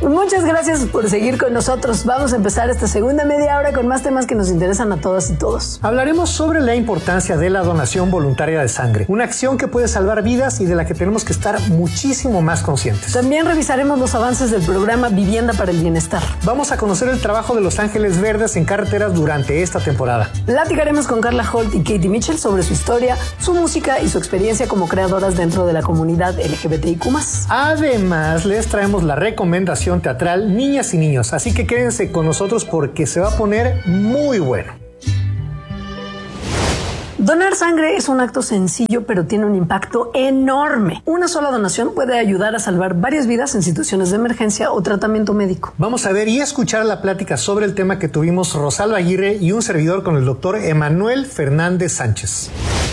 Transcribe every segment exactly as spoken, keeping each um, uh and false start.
Muchas gracias por seguir con nosotros. Vamos a empezar esta segunda media hora con más temas que nos interesan a todas y todos. Hablaremos sobre la importancia de la donación voluntaria de sangre, una acción que puede salvar vidas y de la que tenemos que estar muchísimo más conscientes. También revisaremos los avances del programa Vivienda para el Bienestar. Vamos a conocer el trabajo de los Ángeles Verdes en carreteras durante esta temporada. Platicaremos con Carla Holt y Katie Mitchell sobre su historia, su música y su experiencia como creadoras dentro de la comunidad L G B T I Q más. Además, les traemos la recomendación teatral Niñas y Niños, así que quédense con nosotros porque se va a poner muy bueno. Donar sangre es un acto sencillo, pero tiene un impacto enorme. Una sola donación puede ayudar a salvar varias vidas en situaciones de emergencia o tratamiento médico. Vamos a ver y escuchar la plática sobre el tema que tuvimos Rosalba Aguirre y un servidor con el doctor Emanuel Fernández Sánchez.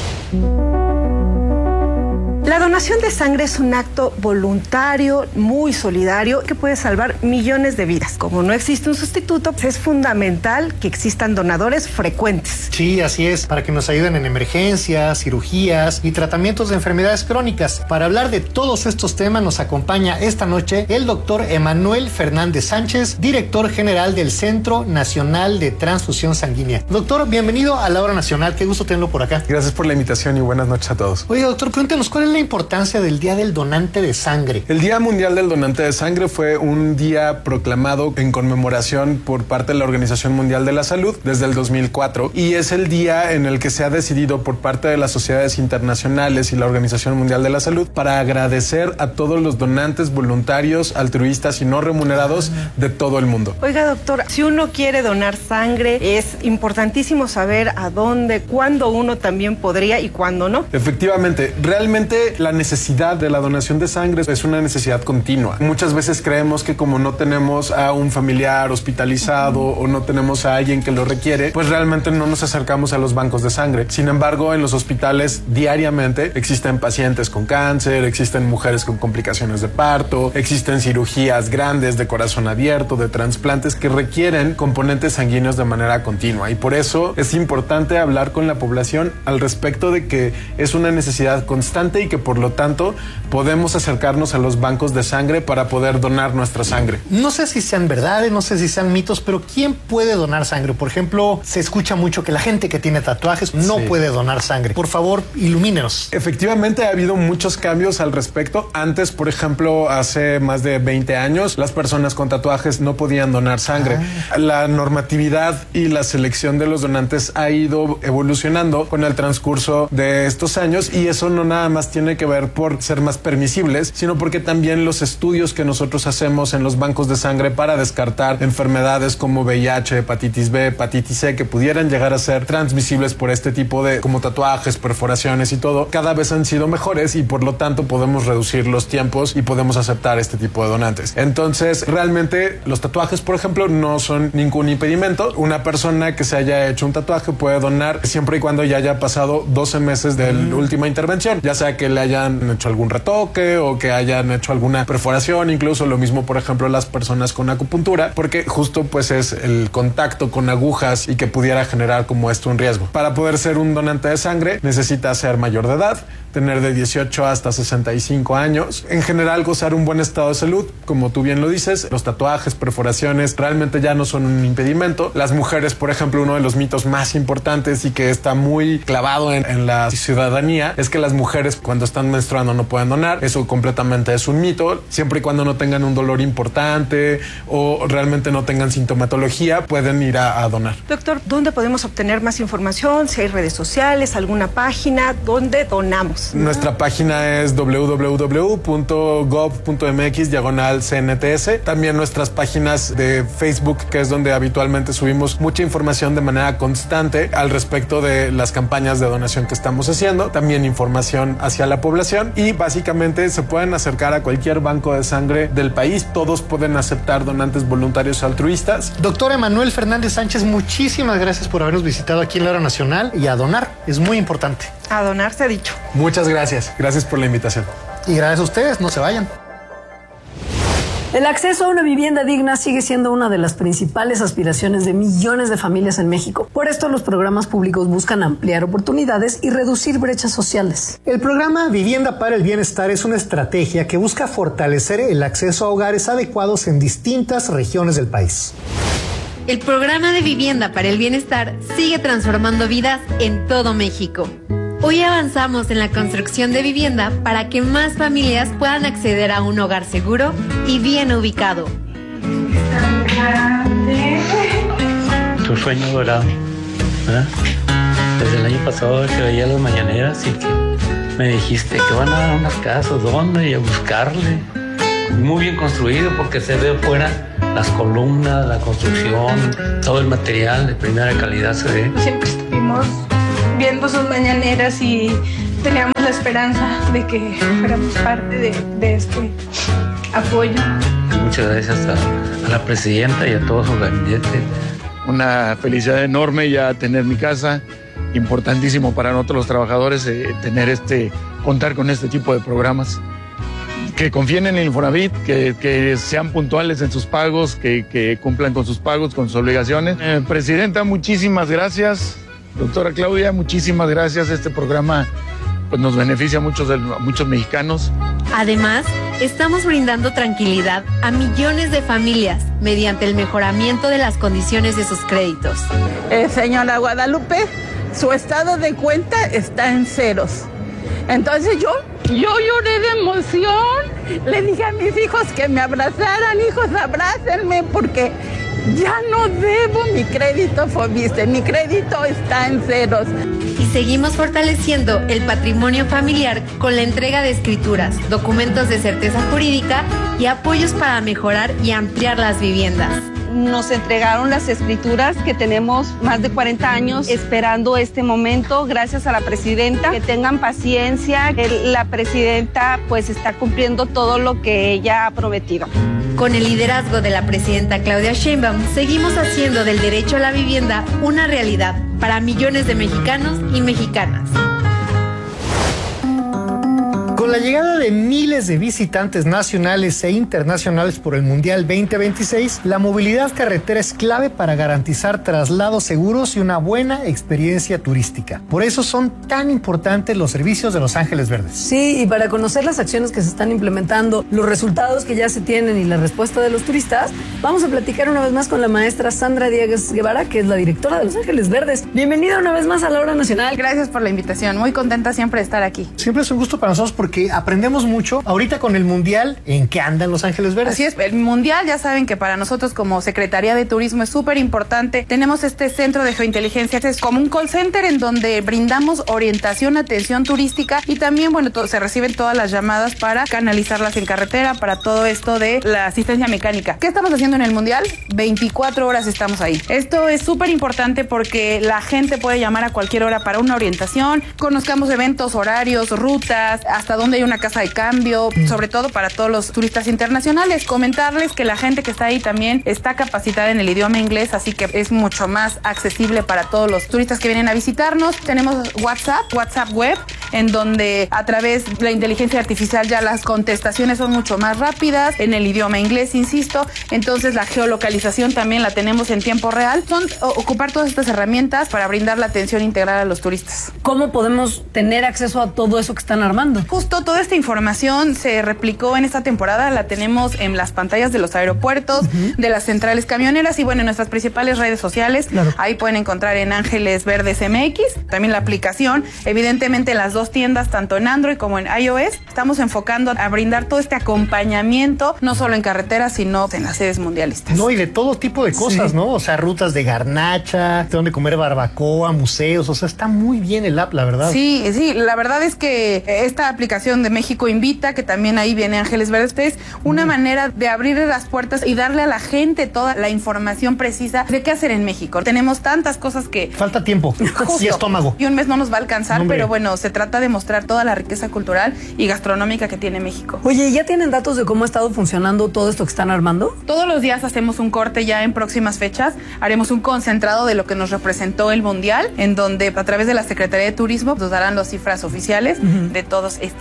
La donación de sangre es un acto voluntario, muy solidario, que puede salvar millones de vidas. Como no existe un sustituto, es fundamental que existan donadores frecuentes. Sí, así es, para que nos ayuden en emergencias, cirugías y tratamientos de enfermedades crónicas. Para hablar de todos estos temas nos acompaña esta noche el doctor Emanuel Fernández Sánchez, director general del Centro Nacional de Transfusión Sanguínea. Doctor, bienvenido a la Hora Nacional, qué gusto tenerlo por acá. Gracias por la invitación y buenas noches a todos. Oye, doctor, cuéntenos, ¿cuál es la importancia del Día del Donante de Sangre? El Día Mundial del Donante de Sangre fue un día proclamado en conmemoración por parte de la Organización Mundial de la Salud desde el dos mil cuatro y es el día en el que se ha decidido por parte de las sociedades internacionales y la Organización Mundial de la Salud para agradecer a todos los donantes voluntarios, altruistas y no remunerados de todo el mundo. Oiga, doctor, si uno quiere donar sangre, es importantísimo saber a dónde, cuándo uno también podría y cuándo no. Efectivamente, realmente la necesidad de la donación de sangre es una necesidad continua. Muchas veces creemos que como no tenemos a un familiar hospitalizado o no tenemos a alguien que lo requiere, pues realmente no nos acercamos a los bancos de sangre. Sin embargo, en los hospitales diariamente existen pacientes con cáncer, existen mujeres con complicaciones de parto, existen cirugías grandes de corazón abierto, de trasplantes que requieren componentes sanguíneos de manera continua y por eso es importante hablar con la población al respecto de que es una necesidad constante y que por lo tanto podemos acercarnos a los bancos de sangre para poder donar nuestra sangre. No sé si sean verdades, no sé si sean mitos, pero ¿quién puede donar sangre? Por ejemplo, se escucha mucho que la gente que tiene tatuajes no sí. puede donar sangre. Por favor, ilumínenos. Efectivamente, ha habido muchos cambios al respecto. Antes, por ejemplo, hace más de veinte años, las personas con tatuajes no podían donar sangre. Ah. La normatividad y la selección de los donantes ha ido evolucionando con el transcurso de estos años y eso no nada más tiene que ver por ser más permisibles, sino porque también los estudios que nosotros hacemos en los bancos de sangre para descartar enfermedades como V I H, hepatitis B, hepatitis C, que pudieran llegar a ser transmisibles por este tipo de como tatuajes, perforaciones y todo, cada vez han sido mejores y por lo tanto podemos reducir los tiempos y podemos aceptar este tipo de donantes. Entonces, realmente los tatuajes, por ejemplo, no son ningún impedimento. Una persona que se haya hecho un tatuaje puede donar siempre y cuando ya haya pasado doce meses de la mm. última intervención, ya sea que le hayan hecho algún retoque o que hayan hecho alguna perforación, incluso lo mismo, por ejemplo, las personas con acupuntura, porque justo pues es el contacto con agujas y que pudiera generar como esto un riesgo. Para poder ser un donante de sangre necesita ser mayor de edad, tener de dieciocho hasta sesenta y cinco años, en general gozar un buen estado de salud, como tú bien lo dices. Los tatuajes, perforaciones realmente ya no son un impedimento. Las mujeres, por ejemplo, uno de los mitos más importantes y que está muy clavado en, en la ciudadanía es que las mujeres cuando están menstruando no pueden donar. Eso completamente es un mito. Siempre y cuando no tengan un dolor importante o realmente no tengan sintomatología, pueden ir a, a donar. Doctor, ¿dónde podemos obtener más información? Si hay redes sociales, alguna página, ¿dónde donamos? Nuestra página es doble u doble u doble u punto gov punto m x diagonal C N T S. También nuestras páginas de Facebook, que es donde habitualmente subimos mucha información de manera constante al respecto de las campañas de donación que estamos haciendo. También información hacia la población y básicamente se pueden acercar a cualquier banco de sangre del país. Todos pueden aceptar donantes voluntarios altruistas. Doctor Emanuel Fernández Sánchez, muchísimas gracias por habernos visitado aquí en la Hora Nacional y a donar. Es muy importante. A donar se ha dicho. Muchas gracias. Gracias por la invitación. Y gracias a ustedes. No se vayan. El acceso a una vivienda digna sigue siendo una de las principales aspiraciones de millones de familias en México. Por esto, los programas públicos buscan ampliar oportunidades y reducir brechas sociales. El programa Vivienda para el Bienestar es una estrategia que busca fortalecer el acceso a hogares adecuados en distintas regiones del país. El programa de Vivienda para el Bienestar sigue transformando vidas en todo México. Hoy avanzamos en la construcción de vivienda para que más familias puedan acceder a un hogar seguro y bien ubicado. Tu sueño dorado, ¿verdad? Desde el año pasado que veía las mañaneras y que me dijiste que van a dar unas casas, ¿dónde? Y a buscarle. Muy bien construido porque se ve afuera las columnas, la construcción, todo el material de primera calidad se ve. Siempre estuvimos viendo sus mañaneras y teníamos la esperanza de que fuéramos parte de, de este apoyo. Muchas gracias a, a la presidenta y a todo su gabinete. Una felicidad enorme ya tener mi casa, importantísimo para nosotros los trabajadores eh, tener este, contar con este tipo de programas. Que confíen en el Infonavit, que, que sean puntuales en sus pagos, que, que cumplan con sus pagos, con sus obligaciones. Eh, presidenta, muchísimas gracias. Doctora Claudia, muchísimas gracias. Este programa pues, nos beneficia a muchos, a muchos mexicanos. Además, estamos brindando tranquilidad a millones de familias mediante el mejoramiento de las condiciones de sus créditos. Eh, señora Guadalupe, su estado de cuenta está en ceros. Entonces yo, yo lloré de emoción. Le dije a mis hijos que me abrazaran. Hijos, abrácenme porque ya no debo mi crédito Foviste. Mi crédito está en ceros. Y seguimos fortaleciendo el patrimonio familiar con la entrega de escrituras, documentos de certeza jurídica y apoyos para mejorar y ampliar las viviendas. Nos entregaron las escrituras que tenemos más de cuarenta años esperando este momento, gracias a la presidenta. Que tengan paciencia, que la presidenta pues está cumpliendo todo lo que ella ha prometido. Con el liderazgo de la presidenta Claudia Sheinbaum, seguimos haciendo del derecho a la vivienda una realidad para millones de mexicanos y mexicanas. Con la llegada de miles de visitantes nacionales e internacionales por el Mundial veinte veintiséis, la movilidad carretera es clave para garantizar traslados seguros y una buena experiencia turística. Por eso son tan importantes los servicios de Los Ángeles Verdes. Sí, y para conocer las acciones que se están implementando, los resultados que ya se tienen y la respuesta de los turistas, vamos a platicar una vez más con la maestra Sandra Diegues Guevara, que es la directora de Los Ángeles Verdes. Bienvenida una vez más a la Hora Nacional. Gracias por la invitación, muy contenta siempre de estar aquí. Siempre es un gusto para nosotros porque aprendemos mucho. Ahorita con el Mundial, ¿en qué andan Los Ángeles Verdes? Así es, el Mundial ya saben que para nosotros como Secretaría de Turismo es súper importante. Tenemos este centro de geointeligencia, es como un call center en donde brindamos orientación, atención turística y también, bueno, to- se reciben todas las llamadas para canalizarlas en carretera, para todo esto de la asistencia mecánica. ¿Qué estamos haciendo en el Mundial? veinticuatro horas estamos ahí. Esto es súper importante porque la gente puede llamar a cualquier hora para una orientación, conozcamos eventos, horarios, rutas, hasta dónde hay una casa de cambio, sobre todo para todos los turistas internacionales. Comentarles que la gente que está ahí también está capacitada en el idioma inglés, así que es mucho más accesible para todos los turistas que vienen a visitarnos. Tenemos WhatsApp, WhatsApp web, en donde a través de la inteligencia artificial ya las contestaciones son mucho más rápidas, en el idioma inglés, insisto. Entonces la geolocalización también la tenemos en tiempo real. Son ocupar todas estas herramientas para brindar la atención integral a los turistas. ¿Cómo podemos tener acceso a todo eso que están armando? Justo toda esta información se replicó en esta temporada, la tenemos en las pantallas de los aeropuertos, uh-huh. de las centrales camioneras y bueno, en nuestras principales redes sociales. Claro. Ahí pueden encontrar en Ángeles Verdes M X, también la aplicación, evidentemente en las dos tiendas, tanto en Android como en iOS. Estamos enfocando a brindar todo este acompañamiento, no solo en carreteras, sino en las sedes mundialistas. No, y de todo tipo de cosas, sí. ¿no? O sea, rutas de garnacha, de donde comer barbacoa, museos, o sea, está muy bien el app, la verdad. Sí, sí, la verdad es que esta aplicación de México Invita, que también ahí viene Ángeles Verdes, es una mm. manera de abrirle las puertas y darle a la gente toda la información precisa de qué hacer en México. Tenemos tantas cosas que... Falta tiempo y estómago. Y un mes no nos va a alcanzar, Hombre. pero bueno, se trata de mostrar toda la riqueza cultural y gastronómica que tiene México. Oye, ¿ya tienen datos de cómo ha estado funcionando todo esto que están armando? Todos los días hacemos un corte ya en próximas fechas. Haremos un concentrado de lo que nos representó el Mundial, en donde a través de la Secretaría de Turismo nos darán las cifras oficiales uh-huh. de todas este,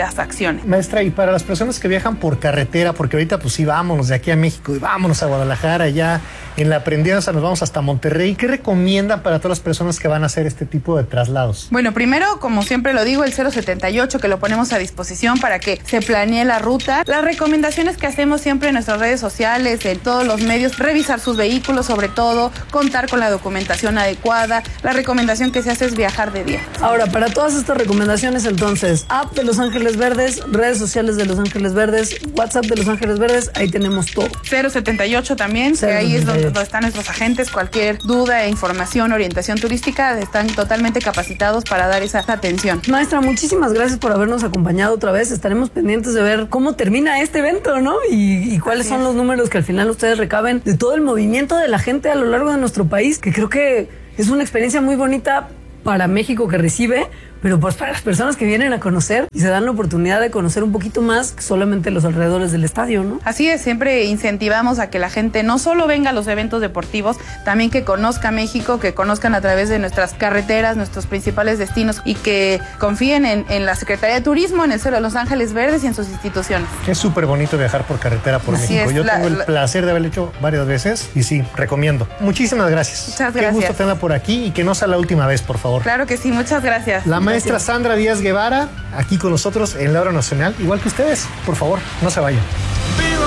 estas acciones. Maestra, y para las personas que viajan por carretera, porque ahorita pues sí, vámonos de aquí a México y vámonos a Guadalajara, ya en la Aprendizaje nos vamos hasta Monterrey, ¿qué recomiendan para todas las personas que van a hacer este tipo de traslados? Bueno, primero, como siempre lo digo, el cero setenta y ocho, que lo ponemos a disposición para que se planee la ruta. Las recomendaciones que hacemos siempre en nuestras redes sociales, en todos los medios, revisar sus vehículos, sobre todo, contar con la documentación adecuada. La recomendación que se hace es viajar de día. Ahora, para todas estas recomendaciones, entonces, app de Los Ángeles Verdes, redes sociales de Los Ángeles Verdes, WhatsApp de Los Ángeles Verdes, ahí tenemos todo. cero setenta y ocho también, que ahí es donde, donde están nuestros agentes. Cualquier duda e información, orientación turística, están totalmente capacitados para dar esa atención. Maestra, muchísimas gracias por habernos acompañado otra vez. Estaremos pendientes de ver cómo termina este evento, ¿no? Y, y cuáles Así son es. los números que al final ustedes recaben de todo el movimiento de la gente a lo largo de nuestro país, que creo que es una experiencia muy bonita para México que recibe, pero pues para las personas que vienen a conocer y se dan la oportunidad de conocer un poquito más que solamente los alrededores del estadio, ¿no? Así es, siempre incentivamos a que la gente no solo venga a los eventos deportivos, también que conozca México, que conozcan a través de nuestras carreteras, nuestros principales destinos, y que confíen en, en la Secretaría de Turismo, en el Cero de Los Ángeles Verdes y en sus instituciones. Es súper bonito viajar por carretera por Así México. es, Yo la, tengo el la... placer de haberlo hecho varias veces y sí, recomiendo. Muchísimas gracias. Muchas Qué gracias. gusto tenerla por aquí y que no sea la última vez, por favor. Claro que sí, muchas gracias. La maestra gracias. Sandra Díaz Guevara, aquí con nosotros en la Hora Nacional, igual que ustedes. Por favor, no se vayan.